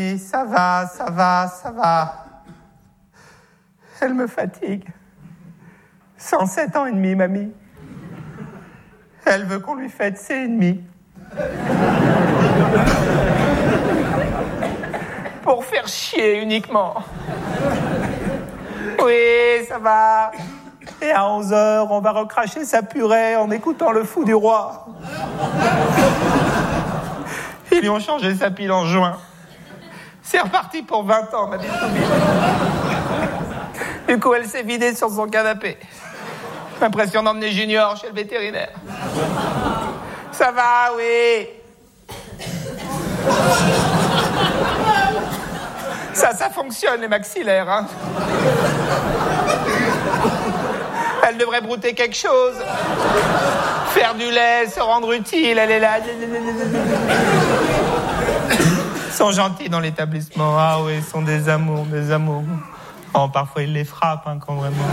Et ça va, ça va, ça va. Elle me fatigue. 107 ans et demi, mamie. Elle veut qu'on lui fête ses ennemis. Pour faire chier uniquement. Oui, ça va. Et à 11h, on va recracher sa purée en écoutant le fou du roi. Ils lui ont changé sa pile en juin. C'est reparti pour 20 ans, ma petite Toubib. Du coup, elle s'est vidée sur son canapé. Impression d'emmener Junior chez le vétérinaire. Ça va, oui. Ça fonctionne, les maxillaires, hein. Elle devrait brouter quelque chose. Faire du lait, se rendre utile, elle est là. Ils sont gentils dans l'établissement. Ah oui, ils sont des amours, des amours. Oh, parfois, ils les frappent, hein, quand vraiment...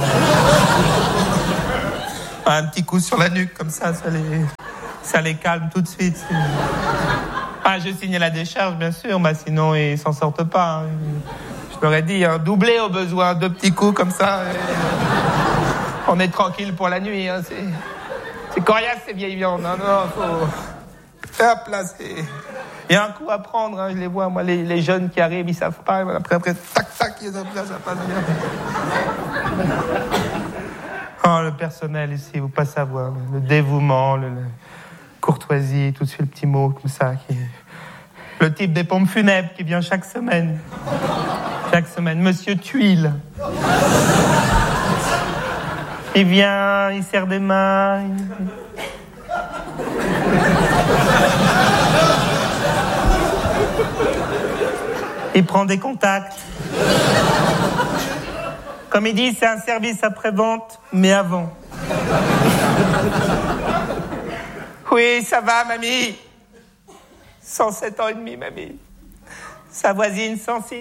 Un petit coup sur la nuque, comme ça les calme tout de suite. Ah, je signe la décharge, bien sûr, bah, sinon ils s'en sortent pas. Hein. Je leur ai dit, hein, doubler au besoin, 2 petits coups comme ça. On est tranquille pour la nuit. Hein. C'est coriace, ces vieilles viandes. Non, faut... Hop, là, c'est... Il y a un coup à prendre, hein, je les vois, moi, les jeunes qui arrivent, ils savent pas. Après, tac, tac, ça passe bien. Oh, le personnel ici, vous pas savoir. Le dévouement, la courtoisie, tout de suite le petit mot comme ça. Le type des pompes funèbres qui vient chaque semaine. Chaque semaine, Monsieur Tuile. Il vient, il serre des mains. Il prend des contacts. Comme il dit, c'est un service après-vente, mais avant. Oui, ça va, mamie. 107 ans et demi, mamie. Sa voisine, 106.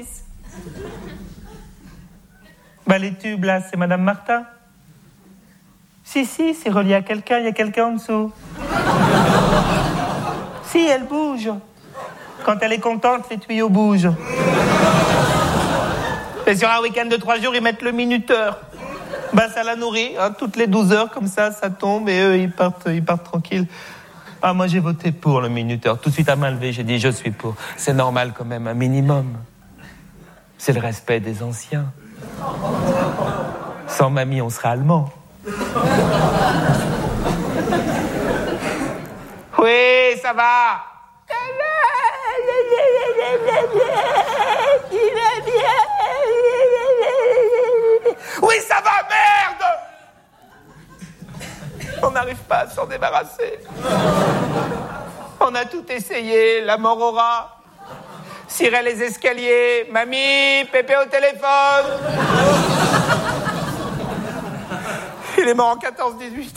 Bah, les tubes, là, c'est Madame Martin. Si, c'est relié à quelqu'un, il y a quelqu'un en dessous. Si, elle bouge. Quand elle est contente, les tuyaux bougent. Et sur un week-end de 3 jours, ils mettent le minuteur. Bah, ça la nourrit, hein, toutes les 12 heures, comme ça tombe, et eux, ils partent tranquilles. Ah, moi, j'ai voté pour le minuteur. Tout de suite, à main levée, j'ai dit, je suis pour. C'est normal, quand même, un minimum. C'est le respect des anciens. Sans mamie, on serait allemand. Oui, ça va. Oui, ça va, merde! On n'arrive pas à s'en débarrasser. On a tout essayé, la mort au rat, cirer les escaliers, mamie, pépé au téléphone. Il est mort en 14-18.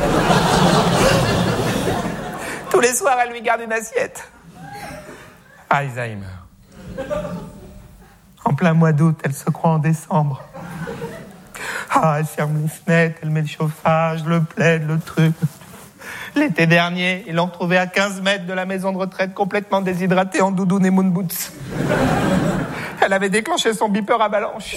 Tous les soirs, elle lui garde une assiette. Alzheimer. En plein mois d'août, elle se croit en décembre. Ah, elle ferme les fenêtres, elle met le chauffage, le plaid, le truc. L'été dernier, ils l'ont retrouvée à 15 mètres de la maison de retraite, complètement déshydratée en doudoune et moon boots. Elle avait déclenché son beeper avalanche.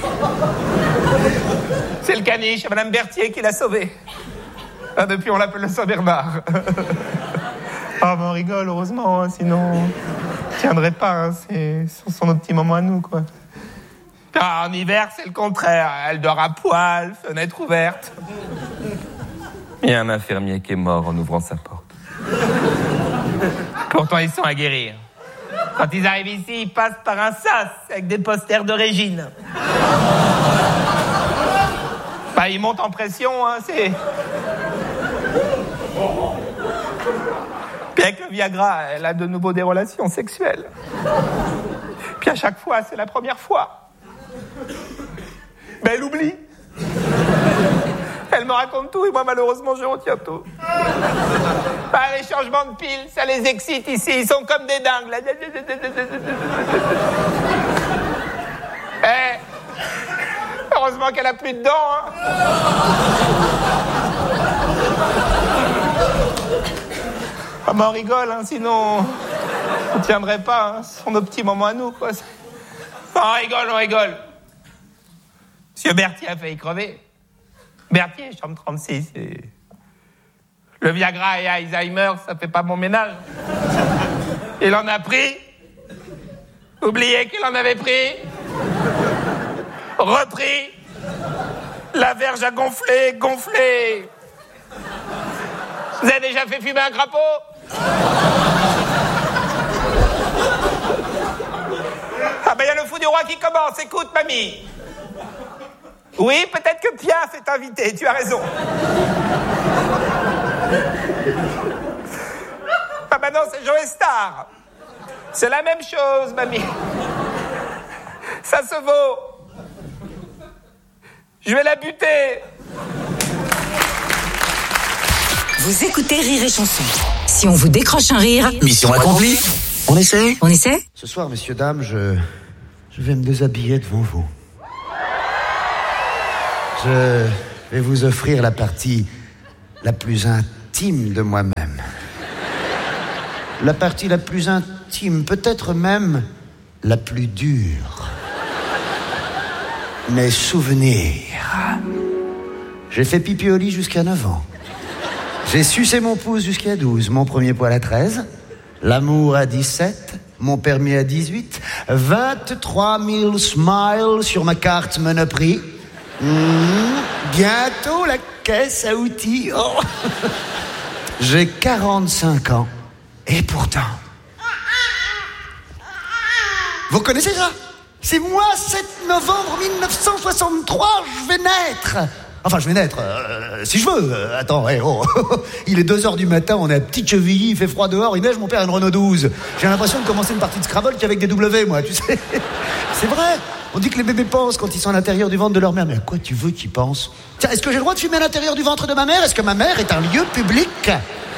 C'est le caniche, Madame Berthier, qui l'a sauvée. Ah, depuis, on l'appelle le Saint-Bernard. Ah, ben on rigole, heureusement, hein, sinon on tiendrait pas. Hein, ce sont nos petits moments à nous, quoi. Ah, en hiver, c'est le contraire. Elle dort à poil, fenêtre ouverte. Il y a un infirmier qui est mort en ouvrant sa porte. Pourtant, ils sont à guérir. Quand ils arrivent ici, ils passent par un sas avec des posters de Régine. Bah, ils montent en pression, hein, c'est... Puis avec le Viagra, elle a de nouveau des relations sexuelles. Puis à chaque fois, c'est la première fois. Ben, elle oublie. Elle me raconte tout et moi, malheureusement, je retiens tout. Bah, les changements de piles, ça les excite ici. Ils sont comme des dingues. Là. Heureusement qu'elle a plus de dents. Hein. Ah, mais on rigole, hein, sinon... On tiendrait pas, hein. Ce sont nos petits moments à nous, quoi. On rigole. Monsieur Berthier a failli crever. Berthier, chambre 36. Et... Le Viagra et Alzheimer, ça fait pas bon ménage. Il en a pris. Oubliez qu'il en avait pris. Repris. La verge a gonflé. Vous avez déjà fait fumer un crapaud? Ah ben, il y a le fou du roi qui commence. Écoute, mamie. Oui, peut-être que Piaf est invité, tu as raison. Ah ben non, c'est Joe Star. C'est la même chose, mamie. Ça se vaut. Je vais la buter. Vous écoutez Rire et Chanson. Si on vous décroche un rire... Mission accomplie. On essaie? Ce soir, messieurs, dames, je vais me déshabiller devant vous. Je vais vous offrir la partie la plus intime de moi-même. La partie la plus intime, peut-être même la plus dure. Mes souvenirs. J'ai fait pipi au lit jusqu'à 9 ans. J'ai sucé mon pouce jusqu'à 12, mon premier poil à 13, l'amour à 17, mon permis à 18, 23 000 smiles sur ma carte Monoprix. Bientôt la caisse à outils. Oh. J'ai 45 ans. Et pourtant... Vous connaissez ça? C'est moi, 7 novembre 1963, je vais naître. Enfin, je vais naître, si je veux. Attends, il est 2h du matin, on est à Petite-Chevilly, il fait froid dehors, il neige, mon père a une Renault 12. J'ai l'impression de commencer une partie de Scrabble qu'avec des W, moi, tu sais. C'est vrai. On dit que les bébés pensent quand ils sont à l'intérieur du ventre de leur mère. Mais à quoi tu veux qu'ils pensent? Tiens, est-ce que j'ai le droit de fumer à l'intérieur du ventre de ma mère? Est-ce que ma mère est un lieu public?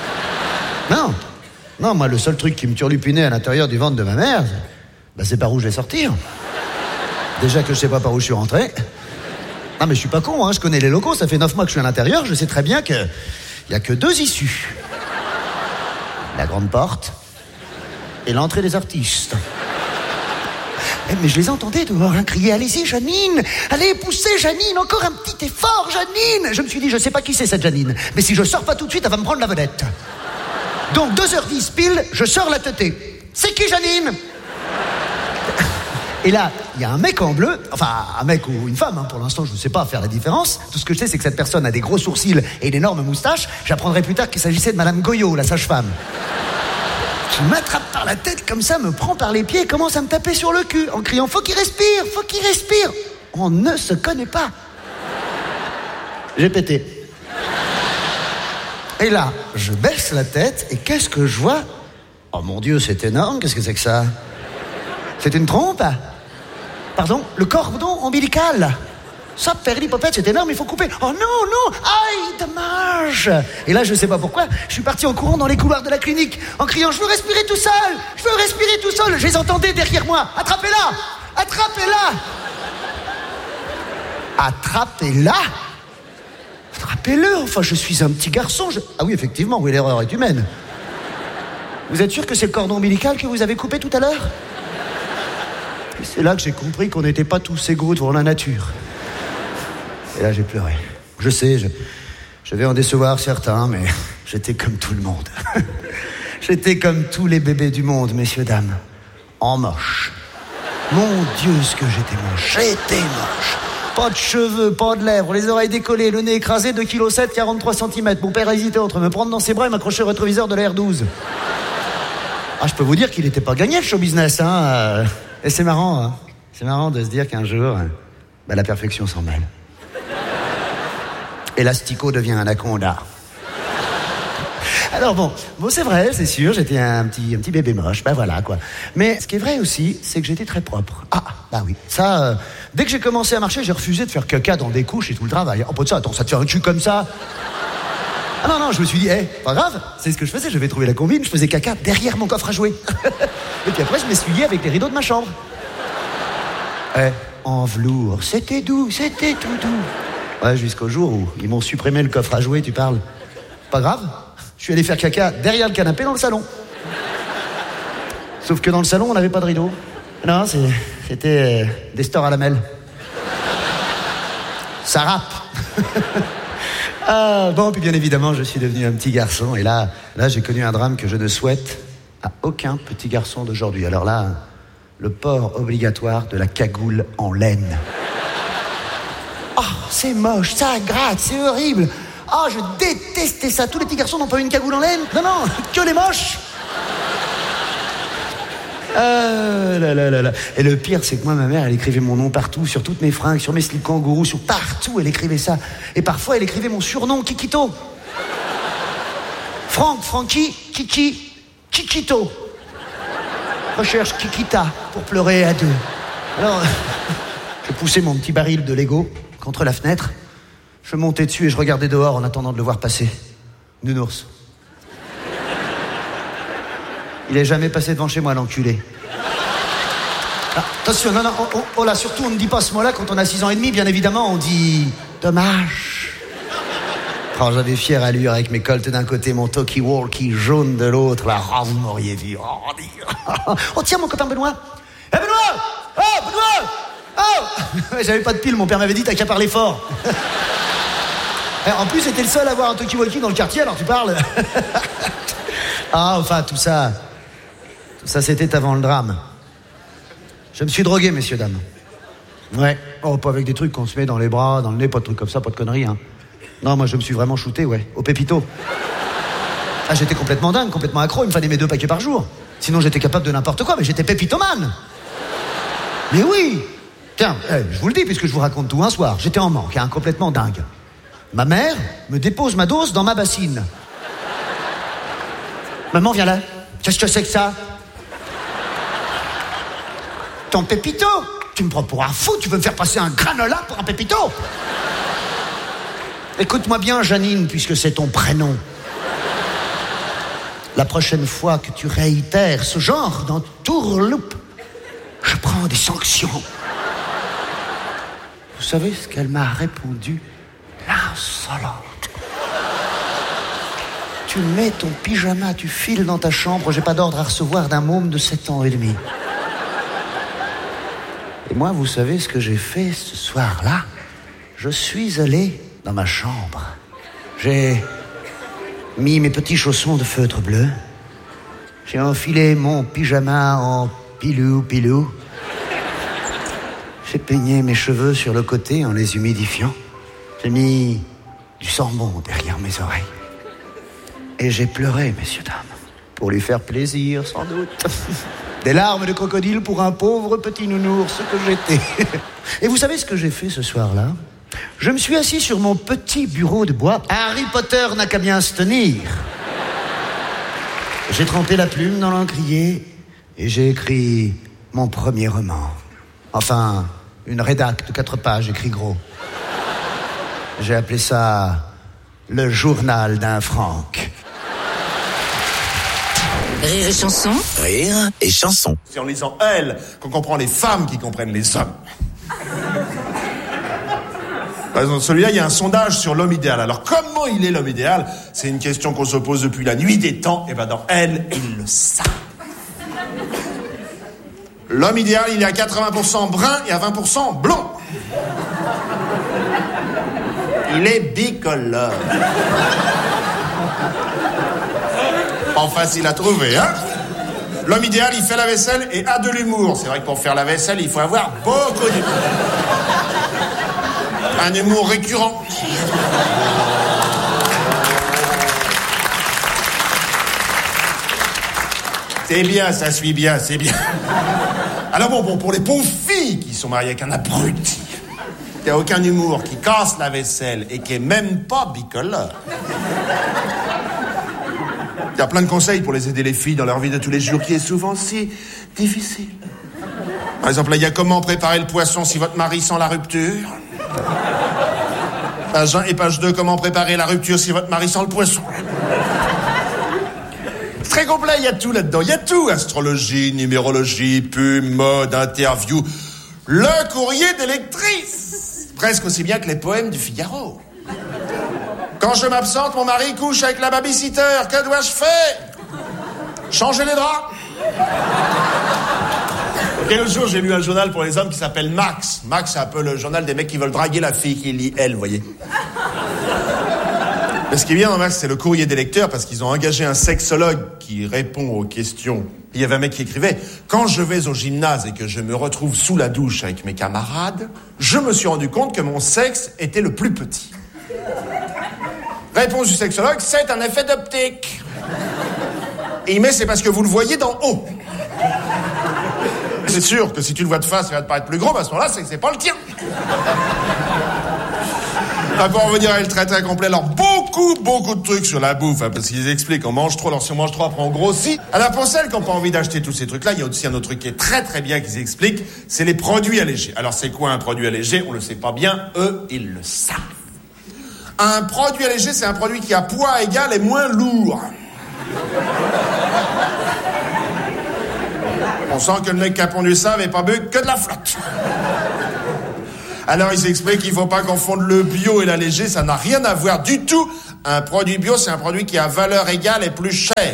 Non, moi, le seul truc qui me turlupinait à l'intérieur du ventre de ma mère, c'est par où je vais sortir. Déjà que je sais pas par où je suis rentré. Non, mais je suis pas con, hein, je connais les locaux, ça fait 9 mois que je suis à l'intérieur, je sais très bien qu'il y a que 2 issues. La grande porte et l'entrée des artistes. Mais je les entendais dehors, crier « Allez-y, Janine! Allez, poussez, Janine! Encore un petit effort, Janine !» Je me suis dit, je sais pas qui c'est cette Janine, mais si je sors pas tout de suite, elle va me prendre la vedette. Donc, 2h10 pile, je sors la teutée. « C'est qui, Janine ?» Et là, il y a un mec en bleu, enfin un mec ou une femme, hein, pour l'instant je ne sais pas faire la différence. Tout ce que je sais, c'est que cette personne a des gros sourcils et une énorme moustache. J'apprendrai plus tard qu'il s'agissait de Madame Goyot, la sage-femme. Qui m'attrape par la tête comme ça, me prend par les pieds et commence à me taper sur le cul en criant « Faut qu'il respire, faut qu'il respire !» On ne se connaît pas. J'ai pété. Et là, je baisse la tête et qu'est-ce que je vois? Oh mon Dieu, c'est énorme, qu'est-ce que c'est que ça? C'est une trompe? Pardon? Le cordon ombilical? Ça, perlipopette, c'est énorme, il faut couper. Oh non! Aïe, dommage! Et là, je sais pas pourquoi, je suis parti en courant dans les couloirs de la clinique, en criant « Je veux respirer tout seul! Je veux respirer tout seul !» Je les entendais derrière moi. « Attrapez-la! Attrapez-la !» Attrapez-la? Attrapez-le! Enfin, je suis un petit garçon. Ah oui, effectivement, oui, l'erreur est humaine. Vous êtes sûr que c'est le cordon ombilical que vous avez coupé tout à l'heure? Et c'est là que j'ai compris qu'on n'était pas tous égaux devant la nature. Et là, j'ai pleuré. Je sais, je vais en décevoir certains, mais j'étais comme tout le monde. J'étais comme tous les bébés du monde, messieurs, dames. En moche. Mon Dieu, ce que j'étais moche. J'étais moche. Pas de cheveux, pas de lèvres, les oreilles décollées, le nez écrasé, 2,7 kg, 43 cm. Mon père hésitait entre me prendre dans ses bras et m'accrocher au rétroviseur de la R12. Ah, je peux vous dire qu'il n'était pas gagné, le show business, hein. Et c'est marrant, hein. C'est marrant de se dire qu'un jour, la perfection s'en mêle. Et l'asticot devient un anaconda. Alors bon, c'est vrai, c'est sûr, j'étais un petit bébé moche, voilà quoi. Mais ce qui est vrai aussi, c'est que j'étais très propre. Ah, oui, ça, dès que j'ai commencé à marcher, j'ai refusé de faire caca dans des couches et tout le travail. Oh, pas de ça, attends, ça te fait un cul comme ça? Ah non, je me suis dit, pas grave, c'est ce que je faisais, je vais trouver la combine, je faisais caca derrière mon coffre à jouer. Et puis après, je m'essuyais avec les rideaux de ma chambre. En velours, c'était doux, c'était tout doux. Ouais, jusqu'au jour où ils m'ont supprimé le coffre à jouer, tu parles. Pas grave, je suis allé faire caca derrière le canapé dans le salon. Sauf que dans le salon, on n'avait pas de rideau. Non, c'était des stores à lamelles. Ça rappe. Bon, puis bien évidemment, je suis devenu un petit garçon. Et là, j'ai connu un drame que je ne souhaite à aucun petit garçon d'aujourd'hui. Alors là, le port obligatoire de la cagoule en laine. Oh, c'est moche, ça gratte, c'est horrible. Oh, je détestais ça. Tous les petits garçons n'ont pas eu une cagoule en laine. Non, que les moches. Là. Et le pire, c'est que moi, ma mère, elle écrivait mon nom partout, sur toutes mes fringues, sur mes slips kangourous, sur partout, elle écrivait ça. Et parfois, elle écrivait mon surnom, Kikito. Francky, Kiki, Kikito. Recherche Kikita pour pleurer à deux. Alors, je poussais mon petit baril de Lego contre la fenêtre. Je montais dessus et je regardais dehors en attendant de le voir passer. Nounours. Il est jamais passé devant chez moi, l'enculé. Ah, attention, non, oh là, surtout on ne dit pas ce mot-là quand on a 6 ans et demi, bien évidemment, on dit dommage. Oh, j'avais fière allure avec mes colts d'un côté, mon talkie-walkie jaune de l'autre, là, oh, vous m'auriez vu. Oh, tiens, mon copain Benoît. Hé, Benoît! Oh, Benoît! Oh! J'avais pas de pile, mon père m'avait dit, t'as qu'à parler fort. En plus, c'était le seul à avoir un talkie-walkie dans le quartier, alors tu parles. Ah, enfin, tout ça, c'était avant le drame. Je me suis drogué, messieurs, dames. Ouais. Oh, pas avec des trucs qu'on se met dans les bras, dans le nez, pas de trucs comme ça, pas de conneries, hein. Non, moi, je me suis vraiment shooté, ouais, au pépito. Ah, j'étais complètement dingue, complètement accro, il me fallait mes 2 paquets par jour. Sinon, j'étais capable de n'importe quoi, mais j'étais pépitomane. Mais oui. Tiens, je vous le dis, puisque je vous raconte tout un soir. J'étais en manque, hein, complètement dingue. Ma mère me dépose ma dose dans ma bassine. Maman, viens là. Qu'est-ce que c'est que ça? Ton pépito? Tu me prends pour un fou? Tu veux me faire passer un granola pour un pépito? Écoute-moi bien, Janine, puisque c'est ton prénom. La prochaine fois que tu réitères ce genre d'entourloupe, je prends des sanctions. Vous savez ce qu'elle m'a répondu? L'insolente. Tu mets ton pyjama, tu files dans ta chambre, j'ai pas d'ordre à recevoir d'un môme de 7 ans et demi. Et moi, vous savez ce que j'ai fait ce soir-là? Je suis allé dans ma chambre. J'ai mis mes petits chaussons de feutre bleu. J'ai enfilé mon pyjama en pilou. J'ai peigné mes cheveux sur le côté en les humidifiant. J'ai mis du sambon derrière mes oreilles. Et j'ai pleuré, messieurs, dames, pour lui faire plaisir, sans doute. Des larmes de crocodile pour un pauvre petit nounours que j'étais. Et vous savez ce que j'ai fait ce soir-là? Je me suis assis sur mon petit bureau de bois. Harry Potter n'a qu'à bien se tenir. J'ai trempé la plume dans l'encrier et j'ai écrit mon premier roman. Enfin, une rédac de 4 pages, écrit gros. J'ai appelé ça le journal d'un Franck. Rire et chanson. Rire et chanson. C'est en lisant Elle qu'on comprend les femmes qui comprennent les hommes. Par exemple, celui-là, il y a un sondage sur l'homme idéal. Alors, comment il est l'homme idéal? C'est une question qu'on se pose depuis la nuit des temps. Et ben dans Elle, ils le savent. L'homme idéal, il est à 80% brun et à 20% blond. Il est bicolore. Pas facile à trouver, hein? L'homme idéal, il fait la vaisselle et a de l'humour. C'est vrai que pour faire la vaisselle, il faut avoir beaucoup d'humour. Un humour récurrent. C'est bien, ça suit bien, c'est bien. Alors bon, pour les pauvres filles qui sont mariées avec un abruti, qui a aucun humour, qui casse la vaisselle et qui est même pas bicolore. Il y a plein de conseils pour les aider les filles dans leur vie de tous les jours qui est souvent si difficile. Par exemple, là, il y a comment préparer le poisson si votre mari sent la rupture. Page 1 et page 2, comment préparer la rupture si votre mari sent le poisson. C'est très complet, il y a tout là-dedans. Il y a tout. Astrologie, numérologie, pub, mode, interview. Le courrier des lectrices. Presque aussi bien que les poèmes du Figaro. Quand je m'absente, mon mari couche avec la babysitter. Que dois-je faire? Changer les draps? Quel jour, j'ai lu un journal pour les hommes qui s'appelle Max. Max, c'est un peu le journal des mecs qui veulent draguer la fille qui lit elle, vous voyez. Mais ce qui est bien dans Max, c'est le courrier des lecteurs, parce qu'ils ont engagé un sexologue qui répond aux questions. Il y avait un mec qui écrivait « Quand je vais au gymnase et que je me retrouve sous la douche avec mes camarades, je me suis rendu compte que mon sexe était le plus petit. » Réponse du sexologue, c'est un effet d'optique. Et il met, c'est parce que vous le voyez d'en haut. C'est sûr que si tu le vois de face, il va te paraître plus gros, mais à ce moment-là, c'est que c'est pas le tien. Pour en venir à le très très complet, alors beaucoup de trucs sur la bouffe, parce qu'ils expliquent on mange trop, alors si on mange trop, après on grossit. Alors pour celles qui n'ont pas envie d'acheter tous ces trucs-là, il y a aussi un autre truc qui est très très bien qu'ils expliquent, c'est les produits allégés. Alors c'est quoi un produit allégé? On le sait pas bien, eux, ils le savent. Un produit allégé, c'est un produit qui a poids égal et moins lourd. On sent que le mec qui a pondu ça n'avait pas bu que de la flotte. Alors ils expliquent qu'il ne faut pas confondre le bio et l'allégé, ça n'a rien à voir du tout. Un produit bio, c'est un produit qui a valeur égale et plus cher.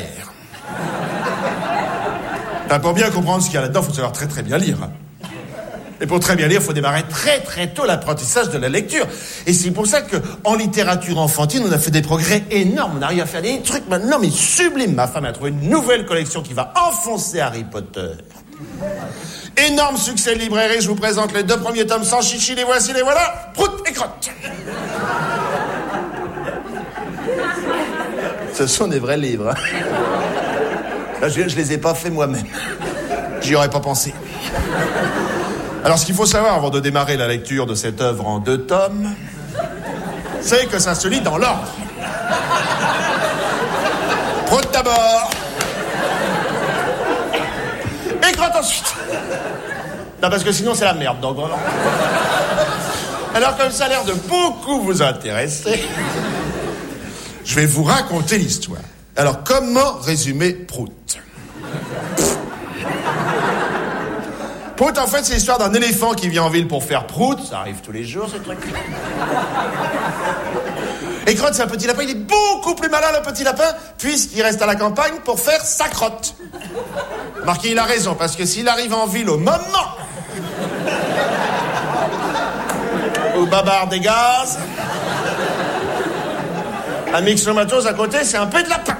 Pour bien comprendre ce qu'il y a là-dedans, il faut savoir très très bien lire. Et pour très bien lire, il faut démarrer très très tôt l'apprentissage de la lecture. Et c'est pour ça qu'en littérature enfantine, on a fait des progrès énormes. On arrive à faire des trucs maintenant, mais sublimes. Ma femme a trouvé une nouvelle collection qui va enfoncer Harry Potter. Énorme succès de librairie, je vous présente les 2 premiers tomes sans chichi, les voici, les voilà. Prout et crotte. Ce sont des vrais livres. Là, je les ai pas faits moi-même. J'y aurais pas pensé. Alors, ce qu'il faut savoir avant de démarrer la lecture de cette œuvre en 2 tomes, c'est que ça se lit dans l'ordre. Prout d'abord. Et crotte ensuite. Non, parce que sinon, c'est la merde, donc vraiment. Alors, comme ça a l'air de beaucoup vous intéresser, je vais vous raconter l'histoire. Alors, comment résumer Prout? Prout, en fait, c'est l'histoire d'un éléphant qui vient en ville pour faire Prout. Ça arrive tous les jours, ce truc. Et Crotte, c'est un petit lapin. Il est beaucoup plus malin, le petit lapin, puisqu'il reste à la campagne pour faire sa crotte. Marqué, il a raison, parce que s'il arrive en ville au moment où Babar des gaz, un mixomatose à côté, c'est un peu de lapin.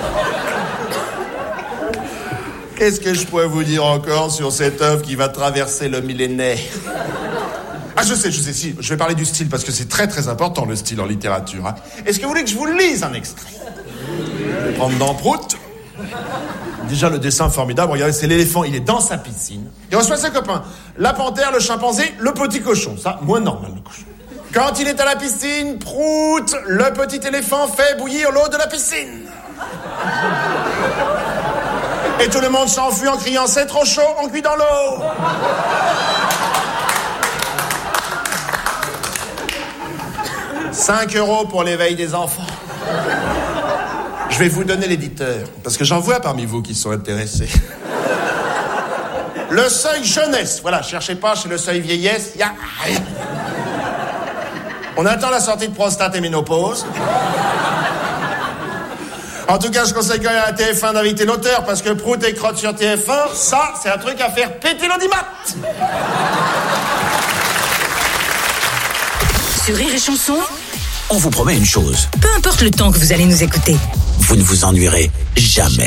Qu'est-ce que je pourrais vous dire encore sur cette œuvre qui va traverser le millénaire? Ah, je sais, si, je vais parler du style, parce que c'est très très important, le style en littérature. Hein. Est-ce que vous voulez que je vous lise un extrait? Je vais prendre dans Prout. Déjà, le dessin formidable, regardez, c'est l'éléphant, il est dans sa piscine. Il reçoit ses copains, la panthère, le chimpanzé, le petit cochon. Ça, moins normal, le cochon. Quand il est à la piscine, Prout, le petit éléphant fait bouillir l'eau de la piscine. Et tout le monde s'enfuit en criant « C'est trop chaud, on cuit dans l'eau !» 5 € pour l'éveil des enfants. Je vais vous donner l'éditeur, parce que j'en vois parmi vous qui sont intéressés. Le seuil jeunesse. Voilà, cherchez pas chez le seuil vieillesse, il y a rien. On attend la sortie de prostate et ménopause. En tout cas, je conseille quand même à TF1 d'inviter l'auteur, parce que Prout et Crotte sur TF1, ça, c'est un truc à faire péter l'audimat. Sur Rire et Chanson, on vous promet une chose. peu importe le temps que vous allez nous écouter. Vous ne vous ennuierez jamais.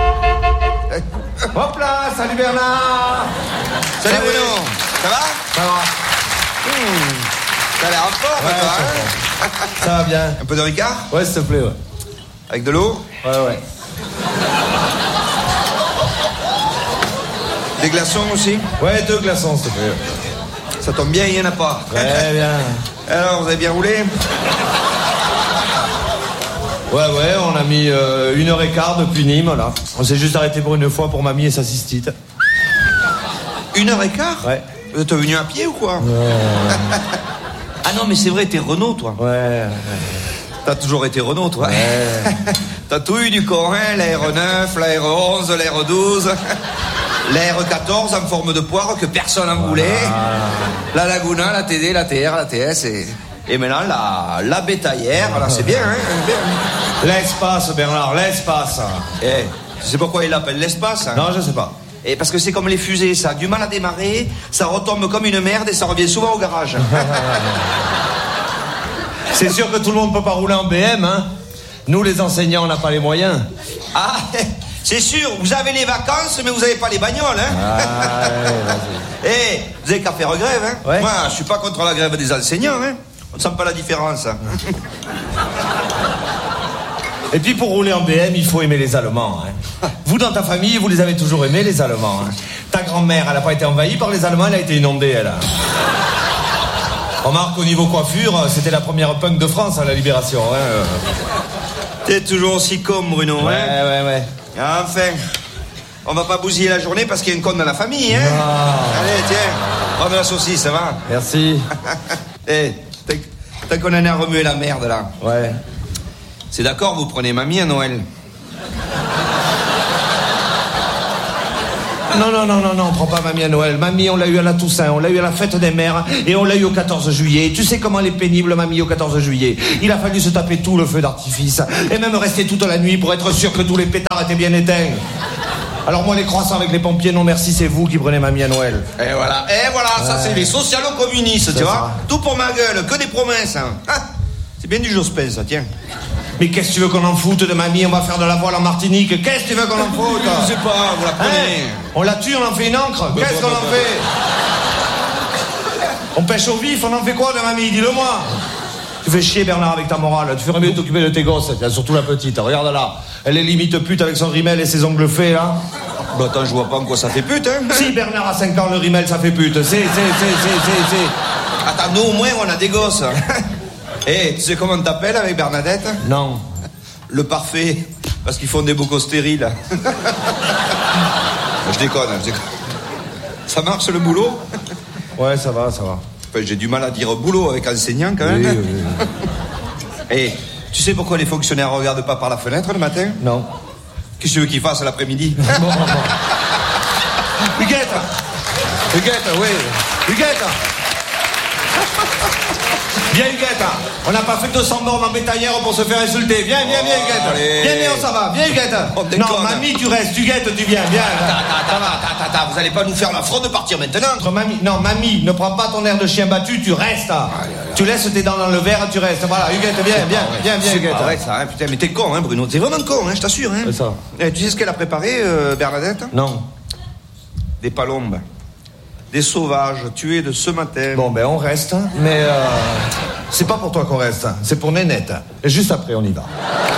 Hop là, salut Bernard. Salut Bruno. Ça va? Ça va. T'as l'air en forme, Ouais, toi, hein? Ça va bien. Un peu de Ricard? Ouais, s'il te plaît, ouais. Avec de l'eau? Ouais. Des glaçons aussi? Ouais, 2 glaçons, s'il te plaît. Ça tombe bien, il n'y en a pas. Ouais, bien. Alors, vous avez bien roulé? Ouais, on a mis 1h15 depuis Nîmes, là. On s'est juste arrêté pour une fois pour mamie et sa cystite. 1h15? Ouais. Vous êtes venu à pied ou quoi? Ah non, mais c'est vrai, t'es Renault, toi. Ouais. T'as toujours été Renault, toi. Ouais. T'as tout eu du corps, hein? La R9, la R11, la R12... La R14 en forme de poire que personne n'en voulait. La Laguna, la TD, la TR, la TS et maintenant la bétaillère. Alors c'est bien, hein? L'espace, Bernard, l'espace. Eh, Tu sais pourquoi il l'appelle l'espace, hein? Non, je sais pas. Et parce que c'est comme les fusées, ça a du mal à démarrer, ça retombe comme une merde et ça revient souvent au garage. C'est sûr que tout le monde peut pas rouler en BM, hein. Nous, les enseignants, on n'a pas les moyens. Ah, c'est sûr, vous avez les vacances, mais vous avez pas les bagnoles, hein. Ah, ouais, Eh, vous avez qu'à faire grève, hein. Ouais. Moi, je suis pas contre la grève des enseignants, hein. On ne sent pas la différence. Et puis pour rouler en BM, il faut aimer les Allemands. Hein. Vous, dans ta famille, vous les avez toujours aimés, les Allemands. Hein. Ta grand-mère, elle n'a pas été envahie par les Allemands, elle a été inondée, elle. Remarque, au niveau coiffure, c'était la première punk de France à la Libération. Hein. T'es toujours aussi con, Bruno, hein. Ouais. Enfin, on va pas bousiller la journée parce qu'il y a une conne dans la famille, hein. Ah. Allez, tiens, prends de la saucisse, ça va. Merci. Eh, t'as qu'on en a remué la merde, là. Ouais. C'est d'accord, vous prenez mamie à Noël. Non, on prend pas mamie à Noël. Mamie, on l'a eu à la Toussaint, on l'a eu à la fête des mères, et on l'a eu au 14 juillet. Tu sais comment elle est pénible, mamie, au 14 juillet. Il a fallu se taper tout le feu d'artifice, et même rester toute la nuit pour être sûr que tous les pétards étaient bien éteints. Alors moi, les croissants avec les pompiers, non merci, c'est vous qui prenez mamie à Noël. Et voilà, ça c'est les socialo-communistes, tu vois. Tout pour ma gueule, que des promesses, hein. Ah, c'est bien du Jospin, ça, tiens. Mais qu'est-ce que tu veux qu'on en foute de mamie? On va faire de la voile en Martinique. Qu'est-ce que tu veux qu'on en foute? Je sais pas, vous la prenez. Hein? On la tue, on en fait une encre. Qu'est-ce qu'on en fait? On pêche au vif, on en fait quoi de mamie? Dis-le-moi. Tu fais chier, Bernard, avec ta morale. Tu ferais mieux de t'occuper de tes gosses, surtout la petite. Regarde là. Elle est limite pute avec son rimel et ses ongles faits, là. Bah attends, je vois pas en quoi ça fait pute, hein. Si Bernard a 5 ans, le rimel, ça fait pute. C'est. Attends, nous au moins, on a des gosses. Eh, tu sais comment on t'appelle avec Bernadette? Non. Le parfait, parce qu'ils font des bocaux stériles. Je déconne. Ça marche le boulot? Ouais, ça va. Enfin, j'ai du mal à dire boulot avec enseignant quand même. Oui. Eh, tu sais pourquoi les fonctionnaires regardent pas par la fenêtre le matin? Non. Qu'est-ce que tu veux qu'ils fassent l'après-midi? Bon. Huguette, oui. Huguette. Viens, Huguette. On n'a pas fait 200 morts en bétaillère pour se faire insulter. Viens, Huguette. Allez. Viens, ça va. Viens, Huguette. Non, mamie, tu restes. Huguette, tu viens. Viens. Attends, vous allez pas nous faire l'affront de partir maintenant? Mamie, ne prends pas ton air de chien battu, tu restes. Tu laisses tes dents dans le verre, tu restes. Voilà, Huguette, viens, Huguette. Ouais, ça, hein, putain, mais t'es con, hein, Bruno. T'es vraiment con, hein, je t'assure, hein. C'est ça. Eh, tu sais ce qu'elle a préparé, Bernadette? Non. Des palombes. Des sauvages tués de ce matin. Bon, ben on reste, mais c'est pas pour toi qu'on reste, c'est pour Nénette. Et juste après, on y va.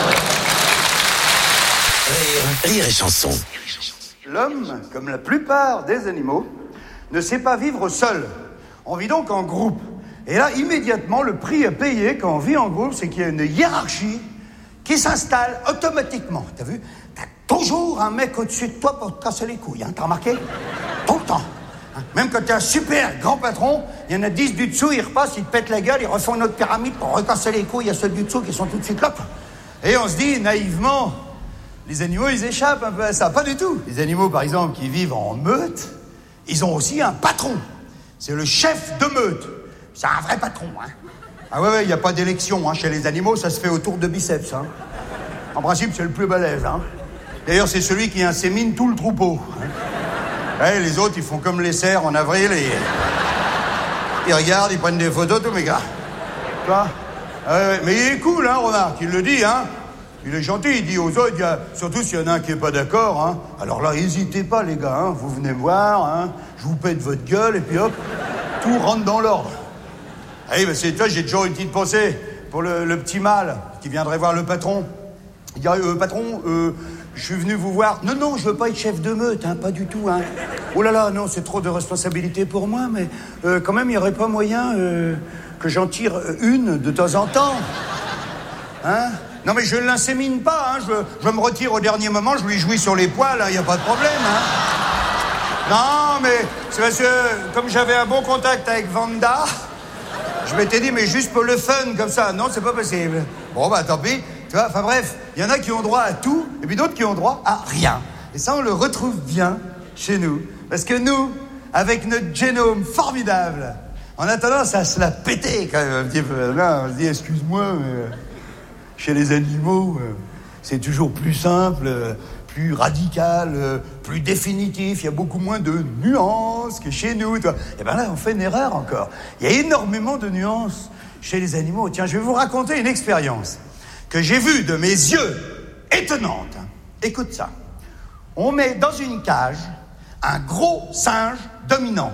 Rire et chanson. L'homme, comme la plupart des animaux, ne sait pas vivre seul. On vit donc en groupe. Et là, immédiatement, le prix à payer quand on vit en groupe, c'est qu'il y a une hiérarchie qui s'installe automatiquement. T'as vu? T'as toujours un mec au-dessus de toi pour te casser les couilles, hein, t'as remarqué? Tout le temps. Même quand t'es un super grand patron, il y en a 10 du dessous, ils repassent, ils te pètent la gueule, ils refont une autre pyramide pour recasser les couilles à ceux du dessous qui sont tout de suite là. Et on se dit naïvement, les animaux, ils échappent un peu à ça. Pas du tout. Les animaux, par exemple, qui vivent en meute, ils ont aussi un patron. C'est le chef de meute. C'est un vrai patron, hein. Ah ouais, il n'y a pas d'élection, hein. Chez les animaux, ça se fait autour de biceps, hein. En principe, c'est le plus balèze, hein. D'ailleurs, c'est celui qui insémine tout le troupeau, hein. Ouais, les autres, ils font comme les cerfs en avril et... Ils regardent, ils prennent des photos, tous mes gars. Tu vois? Mais il est cool, hein, remarque, il le dit, hein. Il est gentil, il dit aux autres, surtout s'il y en a un qui est pas d'accord, hein. Alors là, hésitez pas, les gars, hein. Vous venez me voir, hein. Je vous pète votre gueule, et puis hop, tout rentre dans l'ordre. Eh ben, c'est toi, j'ai toujours une petite pensée pour le petit mâle qui viendrait voir le patron. Il dirait, patron, je suis venu vous voir. Non, je veux pas être chef de meute, hein, pas du tout, hein. Oh là là, non, c'est trop de responsabilité pour moi, mais quand même, il n'y aurait pas moyen que j'en tire une de temps en temps. Hein? Non, mais je ne l'insémine pas, hein. Je me retire au dernier moment, je lui jouis sur les poils, il n'y a pas de problème, hein. Non, mais c'est parce que, comme j'avais un bon contact avec Vanda, je m'étais dit, mais juste pour le fun, comme ça. Non, c'est pas possible. Bon, bah, tant pis. Tu vois, enfin bref, il y en a qui ont droit à tout, et puis d'autres qui ont droit à rien. Et ça, on le retrouve bien chez nous. Parce que nous, avec notre génome formidable, on a tendance à se la péter quand même un petit peu. Là, on se dit, excuse-moi, mais chez les animaux, c'est toujours plus simple, plus radical, plus définitif, il y a beaucoup moins de nuances que chez nous. Toi. Et bien là, on fait une erreur encore. Il y a énormément de nuances chez les animaux. Tiens, je vais vous raconter une expérience que j'ai vue de mes yeux, étonnante. Écoute ça. On met dans une cage un gros singe dominant.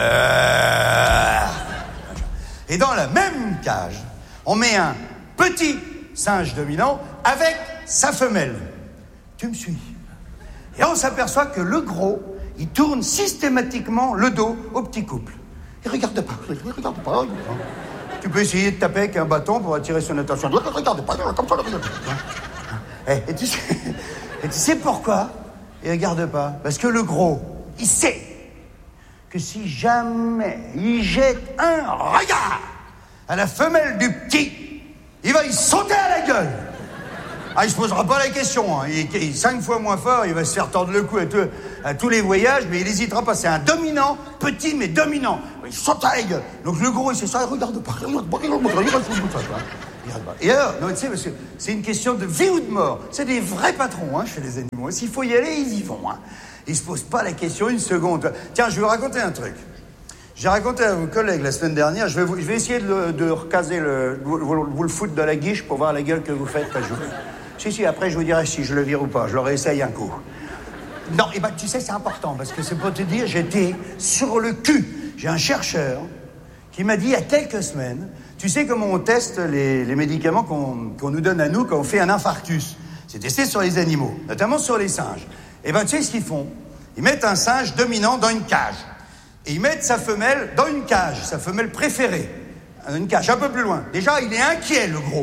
Et dans la même cage, on met un petit singe dominant avec sa femelle. Tu me suis? Et on s'aperçoit que le gros, il tourne systématiquement le dos au petit couple. Il regarde pas. Tu peux essayer de taper avec un bâton pour attirer son attention. Regarde pas, comme ça, regarde pas. Et tu sais pourquoi il regarde pas? Parce que le gros, il sait que si jamais il jette un regard à la femelle du petit, il va y sauter à la gueule. Ah, il se posera pas la question, hein. Il est 5 fois moins fort, il va se faire tordre le cou à tous les voyages, mais il hésitera pas. C'est un dominant, petit mais dominant. Il saute à la gueule. Donc le gros, il sait ça, il regarde pas. Et alors, non, tu sais, parce que c'est une question de vie ou de mort. C'est des vrais patrons, hein, chez les animaux. S'il faut y aller, ils y vont, hein. Ils se posent pas la question une seconde. Tiens, je vais vous raconter un truc. J'ai raconté à vos collègues la semaine dernière, je vais essayer de recaser vous le foutre de la guiche pour voir la gueule que vous faites quand je vous... Si, après je vous dirai si je le vire ou pas, je le réessaye un coup. Non, et ben tu sais, c'est important, parce que c'est pour te dire, j'étais sur le cul. J'ai un chercheur qui m'a dit il y a quelques semaines, tu sais comment on teste les médicaments qu'on nous donne à nous quand on fait un infarctus? C'est testé sur les animaux, notamment sur les singes. Et ben tu sais ce qu'ils font? Ils mettent un singe dominant dans une cage. Et ils mettent sa femelle dans une cage, sa femelle préférée. Une cage un peu plus loin. Déjà, il est inquiet, le gros.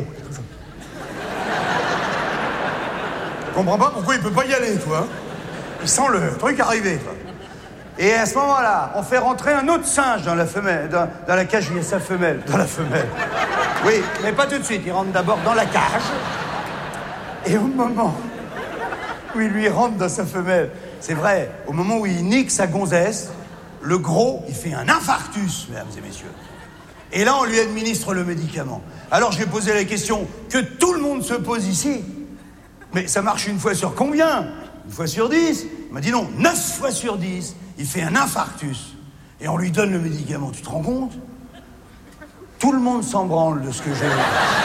Je comprends pas pourquoi il peut pas y aller, toi. Il sent le truc arriver, toi. Et à ce moment-là, on fait rentrer un autre singe dans la femelle, dans la cage où il y a sa femelle. Dans la femelle. Oui, mais pas tout de suite. Il rentre d'abord dans la cage. Et au moment où il lui rentre dans sa femelle, c'est vrai, au moment où il nique sa gonzesse, le gros, il fait un infarctus, mesdames et messieurs. Et là, on lui administre le médicament. Alors, je lui ai posé la question que tout le monde se pose ici. Mais ça marche une fois sur combien? Une fois sur 10? Il m'a dit non, 9 fois sur 10, il fait un infarctus. Et on lui donne le médicament. Tu te rends compte? Tout le monde s'en branle de ce que j'ai.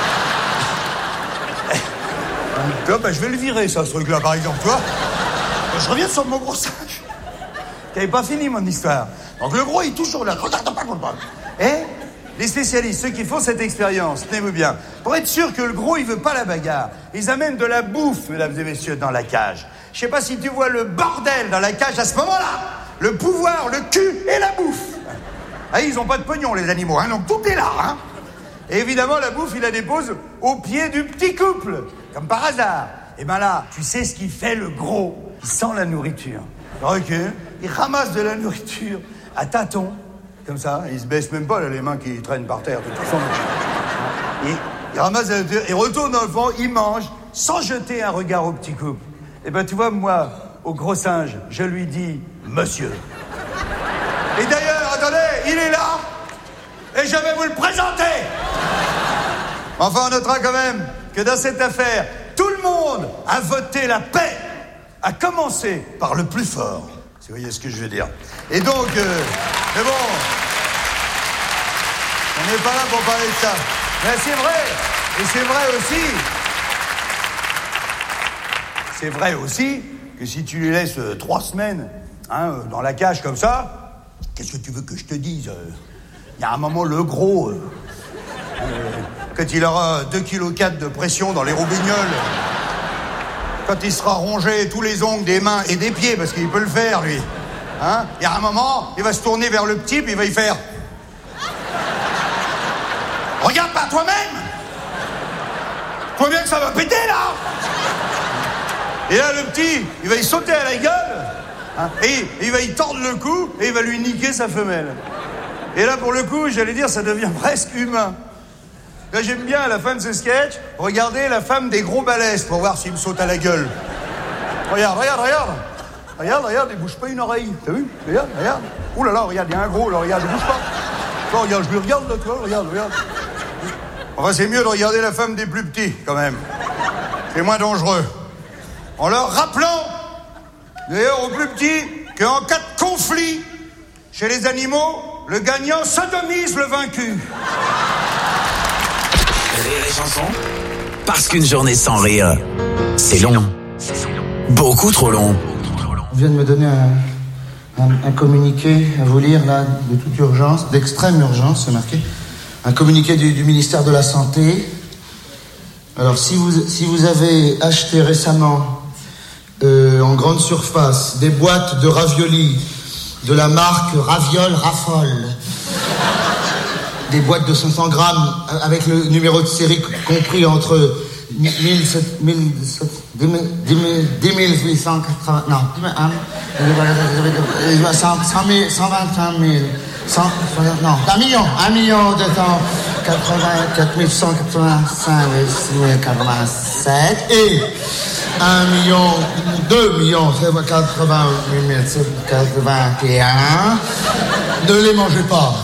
Toi, je vais le virer, ça, ce truc-là, par exemple, toi. Je reviens sur mon gros singe. T'avais pas fini mon histoire. Donc le gros, il est toujours là. Regarde pas. Et les spécialistes, ceux qui font cette expérience, tenez-vous bien, pour être sûr que le gros, il veut pas la bagarre, ils amènent de la bouffe, mesdames et messieurs, dans la cage. Je sais pas si tu vois le bordel dans la cage à ce moment-là. Le pouvoir, le cul et la bouffe. Ah, ils ont pas de pognon, les animaux, hein, donc tout est là, hein. Et évidemment, la bouffe, il la dépose au pied du petit couple, comme par hasard. Et ben là, tu sais ce qu'il fait, le gros? Il sent la nourriture. Ok, il ramasse de la nourriture à tâtons, comme ça, il se baisse même pas, là, les mains qui traînent par terre, de toute façon. Il ramasse la nourriture, il retourne dans le fond, il mange, sans jeter un regard au petit couple. Et ben tu vois, moi, au gros singe, je lui dis « Monsieur ». Et d'ailleurs, attendez, il est là, et je vais vous le présenter. Enfin, on notera quand même que dans cette affaire, tout le monde a voté la paix, à commencer par le plus fort. Si vous voyez ce que je veux dire. Et donc, mais bon, on n'est pas là pour parler de ça. Mais c'est vrai, et c'est vrai aussi que si tu lui laisses 3 semaines dans la cage comme ça, qu'est-ce que tu veux que je te dise? Il y a un moment, le gros, quand il aura 2,4 kg de pression dans les roubignoles, quand il sera rongé tous les ongles des mains et des pieds, parce qu'il peut le faire, lui. Hein? Il y a un moment, il va se tourner vers le petit, puis il va y faire... Regarde par toi-même! Tu vois bien que ça va péter, là! Et là, le petit, il va y sauter à la gueule, hein? Et il va y tordre le cou, et il va lui niquer sa femelle. Et là, pour le coup, j'allais dire, ça devient presque humain. Là, j'aime bien, à la fin de ce sketch, regarder la femme des gros balèzes pour voir s'il me saute à la gueule. Regarde. Regarde, il bouge pas une oreille. T'as vu? Regarde. Ouh là là, regarde, il y a un gros, là, regarde, il bouge pas. Toi, regarde, je le regarde, là, toi, regarde. Enfin, c'est mieux de regarder la femme des plus petits, quand même. C'est moins dangereux. En leur rappelant D'ailleurs, au plus petit, qu'en cas de conflit chez les animaux, le gagnant sodomise le vaincu. Rire et chanson. Parce qu'une journée sans rire, c'est long. Beaucoup trop long. On vient de me donner un communiqué à vous lire, là, de toute urgence, d'extrême urgence, c'est marqué. Un communiqué du ministère de la Santé. Alors, si vous avez acheté récemment, en grande surface, des boîtes de raviolis de la marque Raviol Raffole, des boîtes de 500 grammes avec le numéro de série compris entre 1880... Non, 121 000... Non, 1 million 284 185 087 et 2 88 781. Ne les mangez pas.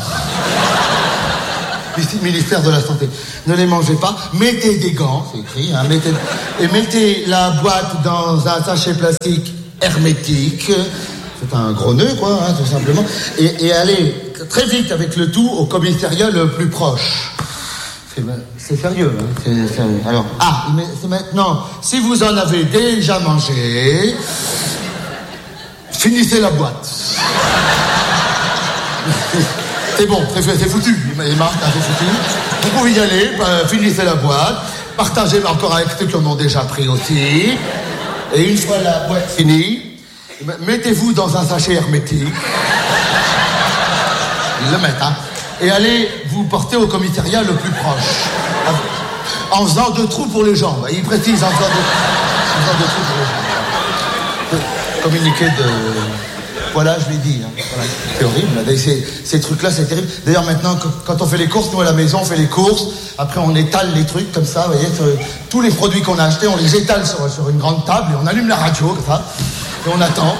Ministère de la Santé. Ne les mangez pas. Mettez des gants, c'est écrit, hein, mettez la boîte dans un sachet plastique hermétique. C'est un gros nœud, quoi, hein, tout simplement. Et allez très vite avec le tout au commissariat le plus proche. C'est sérieux, hein, c'est sérieux. Alors, mais c'est maintenant, si vous en avez déjà mangé, finissez la boîte. C'est bon, c'est foutu. Les marques, c'est foutu. Vous pouvez y aller, finissez la boîte, partagez encore avec ceux qui en ont déjà pris aussi. Et une fois la boîte finie, mettez-vous dans un sachet hermétique. Ils le mettent, hein. Et allez vous porter au commissariat le plus proche. En faisant 2 trous pour les jambes. Il précise, en faisant 2 trous pour les jambes. Communiqué de... Voilà, je l'ai dit. Hein. Voilà. C'est horrible. Ces trucs-là, c'est terrible. D'ailleurs, maintenant, quand on fait les courses, nous à la maison, on fait les courses. Après, on étale les trucs comme ça. Vous voyez, tous les produits qu'on a achetés, on les étale sur une grande table et on allume la radio comme ça. Et on attend.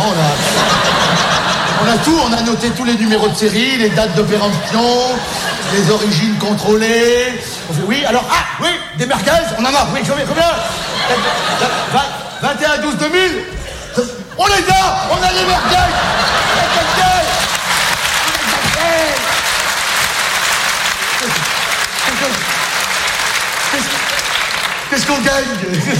On a tout. On a noté tous les numéros de série, les dates de péremption, les origines contrôlées. On fait oui. Alors, oui, des merguez. On en a. Oui, combien 21 12 2000. On les a. On a les merguez. Qu'est-ce qu'on gagne?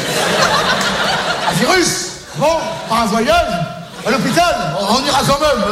Un virus? Bon, par un voyage? À l'hôpital? On ira quand même.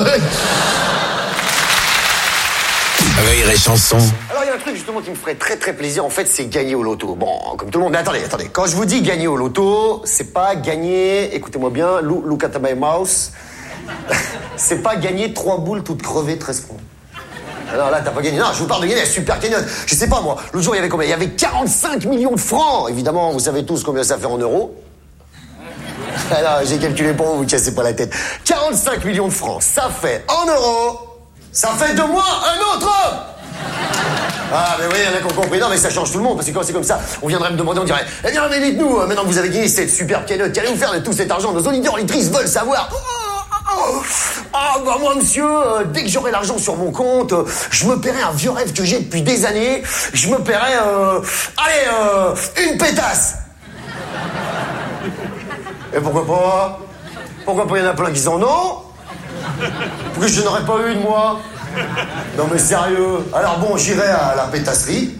Rire et chanson. Alors, il y a un truc justement qui me ferait très très plaisir, en fait, c'est gagner au loto. Bon, comme tout le monde, mais attendez. Quand je vous dis gagner au loto, c'est pas gagner, écoutez-moi bien, look at my mouse, c'est pas gagner 3 boules toutes crevées, 13 francs. Alors là, t'as pas gagné. Non, je vous parle de gagner la super cagnotte. Je sais pas, moi, l'autre jour, il y avait combien? Il y avait 45 millions de francs. Évidemment, vous savez tous combien ça fait en euros. Alors, j'ai calculé pour vous cassez pas la tête. 45 millions de francs, ça fait en euros, ça fait de moi un autre homme. Ah, mais oui, il y en a qui ont compris. Non, mais ça change tout le monde, parce que quand c'est comme ça, on viendrait me demander, on dirait, eh bien, mais dites-nous, maintenant que vous avez gagné cette superbe cagnotte, qu'allez-vous faire de tout cet argent? Nos auditeurs, auditrices veulent savoir. Bah moi, monsieur, dès que j'aurai l'argent sur mon compte, je me paierai un vieux rêve que j'ai depuis des années. Je me paierai, une pétasse. Et pourquoi pas? Pourquoi pas? Il y en a plein qui en ont. Pourquoi je n'aurais pas une, moi? Non mais sérieux. Alors bon, j'irai à la pétasserie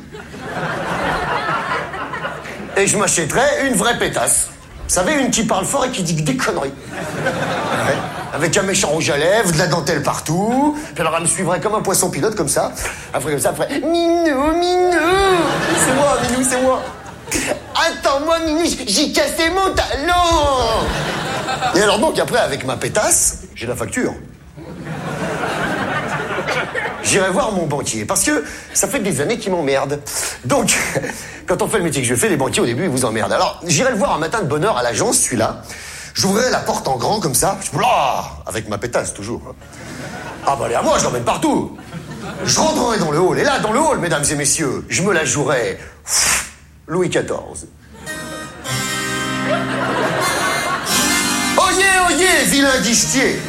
et je m'achèterai une vraie pétasse. Vous savez, une qui parle fort et qui dit des conneries. Ouais. Avec un méchant rouge à lèvres, de la dentelle partout. Puis alors elle me suivrait comme un poisson pilote, comme ça. Après comme ça, après Minou, c'est moi, Minou, c'est moi. Attends-moi, Minou, j'ai cassé mon talon. Et alors donc après, avec ma pétasse, j'ai la facture. J'irai voir mon banquier, parce que ça fait des années qu'il m'emmerde. Donc, quand on fait le métier que je fais, les banquiers, au début, ils vous emmerdent. Alors, j'irai le voir un matin de bonne heure à l'agence, celui-là. J'ouvrirai la porte en grand, comme ça. Je avec ma pétasse, toujours. Ah bah, allez à moi, je l'emmène partout. Je rentrerai dans le hall. Et là, dans le hall, mesdames et messieurs, je me la jouerai Louis XIV. Oyez, vilain guichetier.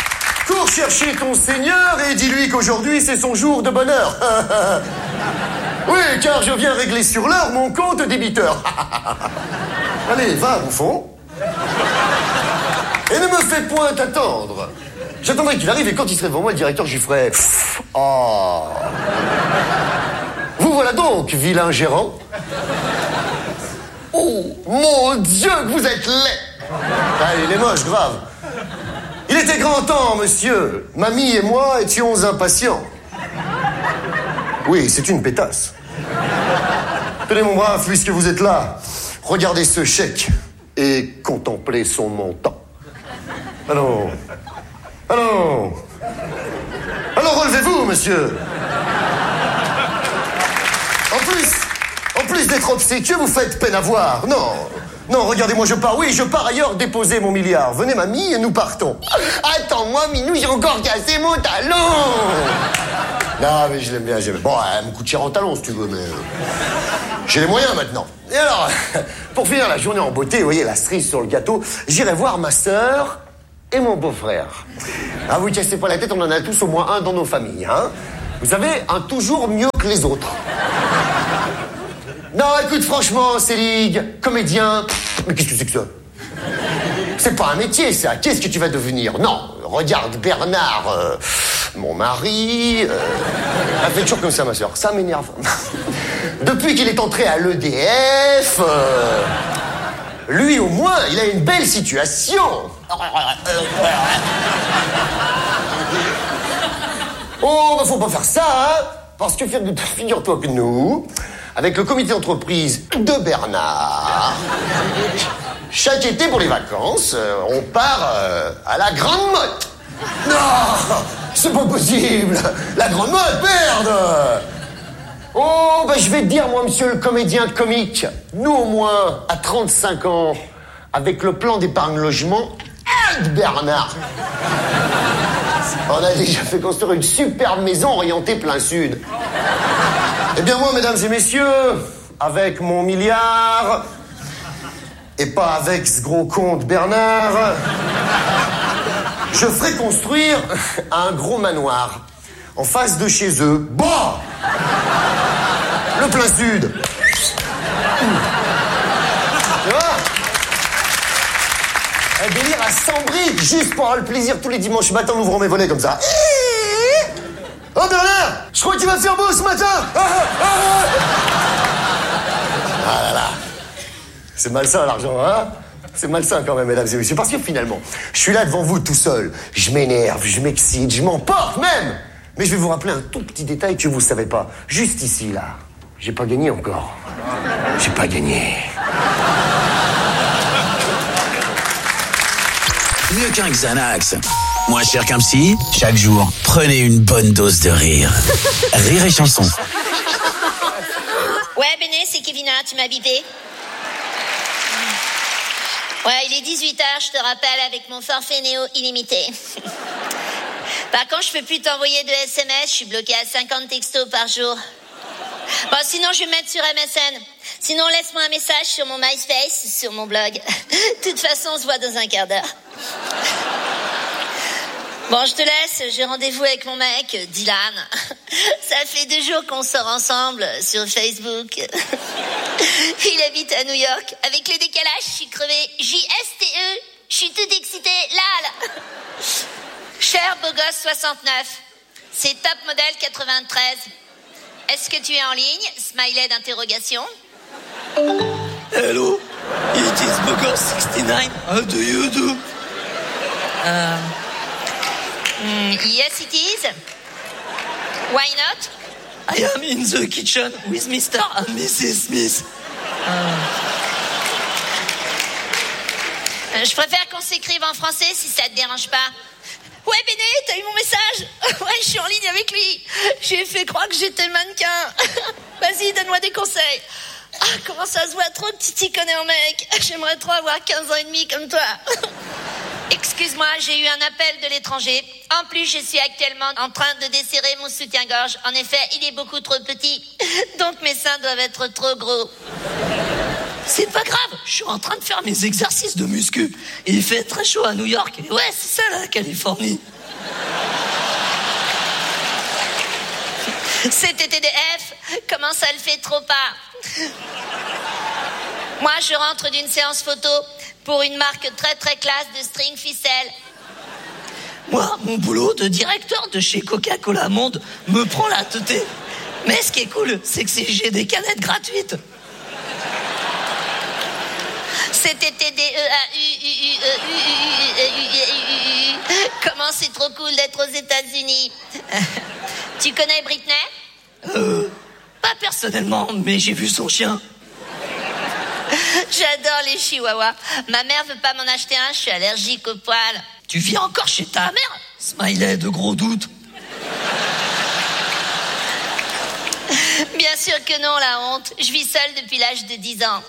Cours chercher ton Seigneur et dis-lui qu'aujourd'hui c'est son jour de bonheur. Oui, car je viens régler sur l'heure mon compte débiteur. Allez, va, bouffon. Et ne me fais point attendre. J'attendrai qu'il arrive et quand il serait devant moi, le directeur, je lui ferai... Oh. Vous voilà donc, vilain gérant. Oh, mon Dieu, que vous êtes laid. Ah, il est moche, grave. Il était grand temps, monsieur. Mamie et moi étions impatients. Oui, c'est une pétasse. Tenez, mon brave, puisque vous êtes là, regardez ce chèque et contemplez son montant. Allons. Allons. Alors, relevez-vous, monsieur. En plus d'être obséquieux, vous faites peine à voir. Non, regardez-moi, je pars. Oui, je pars ailleurs déposer mon milliard. Venez, mamie, et nous partons. Attends-moi, Minou, j'ai encore cassé mon talon. Non, mais je l'aime bien, Bon, elle me coûte cher en talon, si tu veux, mais... j'ai les moyens, maintenant. Et alors, pour finir la journée en beauté, vous voyez, la cerise sur le gâteau, j'irai voir ma sœur et mon beau-frère. Ah, vous cassez pas la tête, on en a tous au moins un dans nos familles, hein. Vous savez, un toujours mieux que les autres. Non, écoute, franchement, Célig, comédien, mais qu'est-ce que c'est que ça? C'est pas un métier, ça. Qu'est-ce que tu vas devenir? Non, regarde Bernard, mon mari... Elle fait toujours comme ça, ma soeur. Ça m'énerve. Depuis qu'il est entré à l'EDF... lui, au moins, il a une belle situation. Oh, bah faut pas faire ça, hein. Parce que figure-toi que nous... avec le comité d'entreprise de Bernard, chaque été pour les vacances, on part à la Grande Motte. Non, c'est pas possible. La Grande Motte, merde. Oh, bah je vais te dire, moi, monsieur le comédien comique, nous au moins, à 35 ans, avec le plan d'épargne logement de Bernard, on a déjà fait construire une superbe maison orientée plein sud. Eh bien moi, mesdames et messieurs, avec mon milliard, et pas avec ce gros con de Bernard, je ferai construire un gros manoir en face de chez eux. Bah, le plein sud. Tu vois? Un délire à 100 briques, juste pour avoir le plaisir tous les dimanches matin en ouvrant mes volets comme ça. Oh Bernard, je crois qu'il va faire beau ce matin. Ah là là. C'est malsain l'argent, hein? C'est malsain quand même, mesdames et messieurs. Parce que finalement, je suis là devant vous tout seul. Je m'énerve, je m'excite, je m'emporte même. Mais je vais vous rappeler un tout petit détail que vous savez pas. Juste ici, là. J'ai pas gagné encore. J'ai pas gagné. Mieux qu'un Xanax. Moins cher qu'un psy, chaque jour, prenez une bonne dose de rire. Rire et chanson. Ouais, Béné, c'est Kevina, tu m'as bipé. Ouais, il est 18h, je te rappelle, avec mon forfait Néo illimité. Par contre, je peux plus t'envoyer de SMS, je suis bloquée à 50 textos par jour. Bon, sinon, je vais me mettre sur MSN. Sinon, laisse-moi un message sur mon MySpace, sur mon blog. De toute façon, on se voit dans un quart d'heure. Bon, je te laisse, j'ai rendez-vous avec mon mec, Dylan. Ça fait 2 jours qu'on sort ensemble sur Facebook. Il habite à New York. Avec le décalage, je suis crevée. JSTE, je suis toute excitée. Là. Cher beau gosse 69, c'est top modèle 93. Est-ce que tu es en ligne? Smiley d'interrogation. Hello, it is Bogor 69. How do you do? Yes, it is. Why not? I am in the kitchen with Mr. and Mrs. Smith. Je préfère qu'on s'écrive en français si ça te dérange pas. Ouais, Béné, t'as eu mon message? Ouais, je suis en ligne avec lui. J'ai fait croire que j'étais le mannequin. Vas-y, donne-moi des conseils. Ah, comment ça se voit trop que tu t'y connais en mec. J'aimerais trop avoir 15 ans et demi comme toi. Excuse-moi, j'ai eu un appel de l'étranger. En plus, je suis actuellement en train de desserrer mon soutien-gorge. En effet, il est beaucoup trop petit. Donc mes seins doivent être trop gros. C'est pas grave, je suis en train de faire mes exercices de muscu. Et il fait très chaud à New York. Et ouais, c'est ça la Californie. C'était TDF. Comment ça le fait trop pas? Moi, je rentre d'une séance photo pour une marque très très classe de string ficelle. Moi, mon boulot de directeur de chez Coca-Cola Monde me prend la teuté. Mais ce qui est cool, c'est que j'ai des canettes gratuites. C'était Comment c'est trop cool d'être aux États-Unis. Tu connais Britney? Pas personnellement, mais j'ai vu son chien. J'adore les chihuahuas. Ma mère veut pas m'en acheter un, je suis allergique aux poils. Tu vis encore chez ta mère? Smiley de gros doute. Bien sûr que non, la honte. Je vis seule depuis l'âge de 10 ans.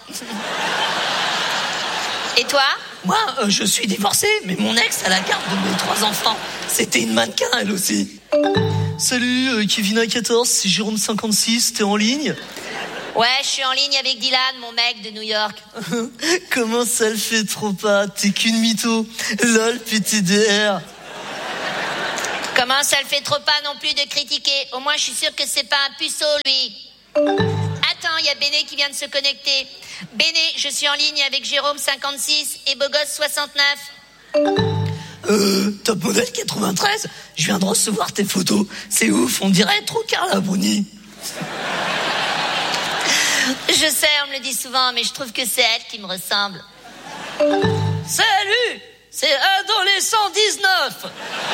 Et toi? Moi, je suis divorcée, mais mon ex a la garde de mes 3 enfants. C'était une mannequin, elle aussi. Salut, Kevin 14, c'est Jérôme 56, t'es en ligne? Ouais, je suis en ligne avec Dylan, mon mec de New York. Comment ça le fait trop pas? T'es qu'une mytho. Lol, PTDR. Comment ça le fait trop pas non plus de critiquer? Au moins, je suis sûre que c'est pas un puceau, lui. Attends, il y a Béné qui vient de se connecter. Béné, je suis en ligne avec Jérôme 56 et Bogos 69. Top modèle 93. Je viens de recevoir tes photos. C'est ouf, on dirait trop Carla Bruni. Je sais, on me le dit souvent, mais je trouve que c'est elle qui me ressemble. Salut, c'est Adolescent 19.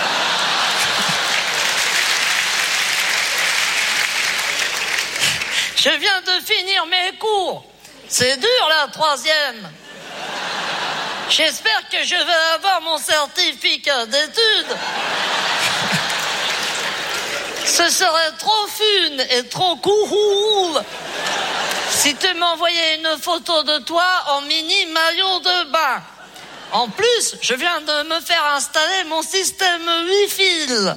Je viens de finir mes cours. C'est dur la 3e. J'espère que je vais avoir mon certificat d'études. Ce serait trop fun et trop cool si tu m'envoyais une photo de toi en mini maillot de bain. En plus, je viens de me faire installer mon système Wi-Fi.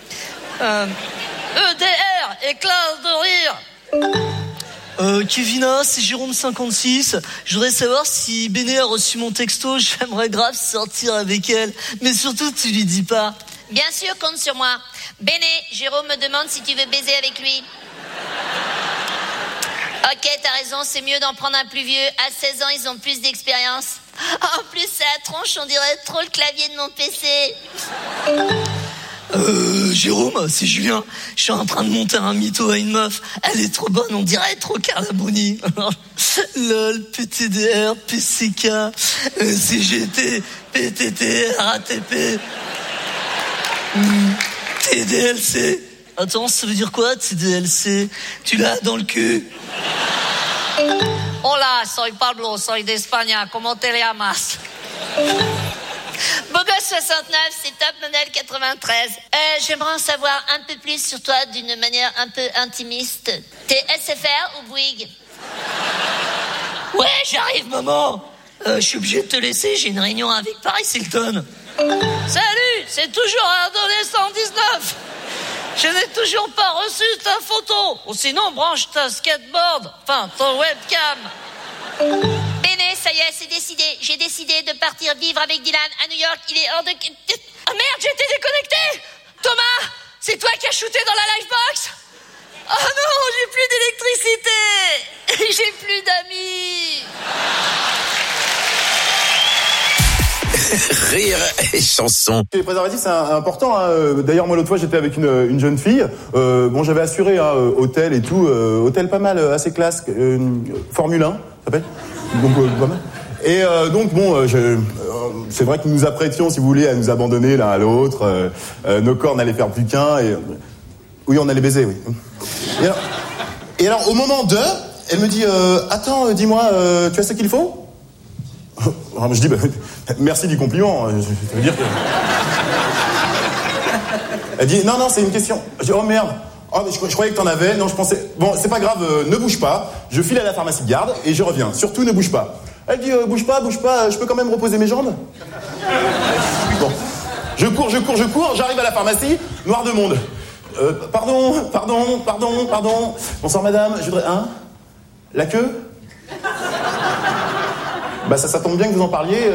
EDR, éclat de rire. Kevina, c'est Jérôme 56. Je voudrais savoir si Béné a reçu mon texto. J'aimerais grave sortir avec elle. Mais surtout, tu lui dis pas. Bien sûr, compte sur moi. Béné, Jérôme me demande si tu veux baiser avec lui. Ok, t'as raison, c'est mieux d'en prendre un plus vieux. À 16 ans, ils ont plus d'expérience. En plus, c'est à tronche, on dirait trop le clavier de mon PC. Jérôme, c'est Julien. Je suis en train de monter un mytho à une meuf. Elle est trop bonne, on dirait trop Carla Bruni. LOL, PTDR, PCK, CGT, PTT, RATP, TDLC. Attends, ça veut dire quoi, TDLC? Tu l'as dans le cul? Hola, soy Pablo, soy de España. ¿Cómo te llamas? Bogos 69, c'est Top Model 93. J'aimerais en savoir un peu plus sur toi d'une manière un peu intimiste. T'es SFR ou Bouygues? Ouais, j'arrive, maman. Je suis obligé de te laisser, j'ai une réunion avec Paris Hilton. Salut, c'est toujours Adolescent 19. Je n'ai toujours pas reçu ta photo. Ou sinon, branche ta skateboard. Enfin, ton webcam. Béné, ça y est, c'est décidé. J'ai décidé de partir vivre avec Dylan à New York. Il est hors de... Ah merde, j'ai été déconnecté. Thomas, c'est toi qui as shooté dans la livebox? Oh non, j'ai plus d'électricité. J'ai plus d'amis. Rire et chanson. Les préservatifs, c'est important. Hein. D'ailleurs, moi, l'autre fois, j'étais avec une jeune fille. Bon, j'avais assuré hôtel et tout. Hôtel pas mal, assez classe. Formule 1, ça s'appelle. Donc, pas mal. Et donc, bon, c'est vrai que nous nous apprêtions, si vous voulez, à nous abandonner l'un à l'autre. Nos corps n'allaient faire plus qu'un. Et... Oui, on allait baiser, oui. Et alors, au moment de... Elle me dit, attends, dis-moi, tu as ce qu'il faut? Je dis, merci du compliment. Ça veut dire que... Elle dit, non, c'est une question. Je dis, oh merde. Oh, mais je croyais que t'en avais. Non, je pensais... Bon, c'est pas grave, ne bouge pas. Je file à la pharmacie de garde et je reviens. Surtout, ne bouge pas. Elle dit, bouge pas. Je peux quand même reposer mes jambes? Bon. Je cours. J'arrive à la pharmacie. Noir de monde. Pardon. Bonsoir, madame. Je voudrais... Hein? La queue? Bah ça tombe bien que vous en parliez.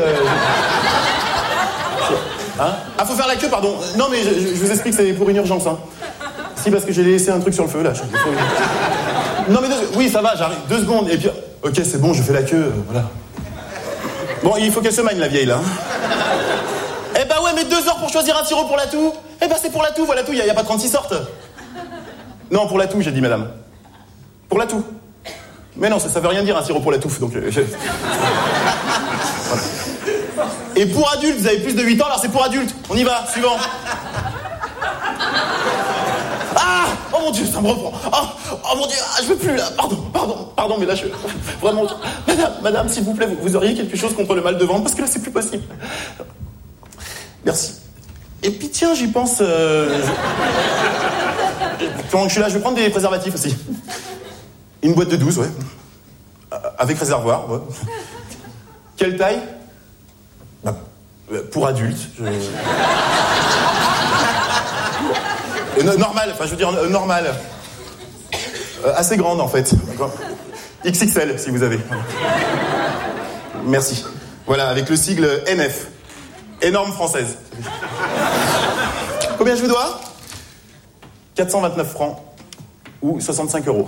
Hein? Ah, faut faire la queue, pardon. Non, mais je vous explique, c'est pour une urgence. Hein. Si, parce que j'ai laissé un truc sur le feu, là. Non mais oui, ça va, j'arrive. 2 secondes, et puis... Ok, c'est bon, je fais la queue, voilà. Bon, il faut qu'elle se magne, la vieille, là. Eh bah ouais, mais 2 heures pour choisir un sirop pour la toux. Eh bah c'est pour la toux, voilà tout, y a pas 36 sortes. Non, pour la toux, j'ai dit, madame. Pour la toux. Mais non, ça veut rien dire, un sirop pour la touffe, donc... Voilà. Et pour adultes, vous avez plus de 8 ans, alors c'est pour adultes. On y va, suivant. Ah! Oh mon Dieu, ça me reprend. Oh mon Dieu, je veux plus là. Pardon, mais là je... Vraiment... Madame, s'il vous plaît, vous auriez quelque chose contre le mal de ventre, parce que là c'est plus possible. Merci. Et puis tiens, j'y pense... Pendant que je suis là, je vais prendre des préservatifs aussi. Une boîte de 12, ouais. Avec réservoir, ouais. Quelle taille? Pour adultes. Normal, enfin je veux dire normal. Assez grande en fait. XXL si vous avez. Merci. Voilà, avec le sigle NF. Énorme française. Combien je vous dois? 429 francs ou 65 €.